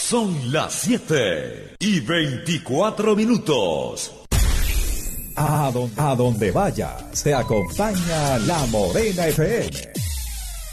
Son las 7:24. A donde vaya, se acompaña La Morena FM.